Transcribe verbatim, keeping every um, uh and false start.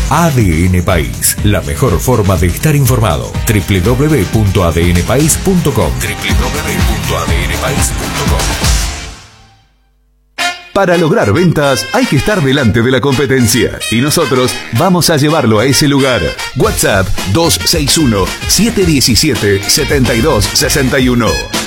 A D N País, la mejor forma de estar informado. doble u doble u doble u punto a d n país punto com doble u doble u doble u punto a d n país punto com. Para lograr ventas hay que estar delante de la competencia y nosotros vamos a llevarlo a ese lugar. WhatsApp dos seis uno, siete uno siete, siete dos seis uno.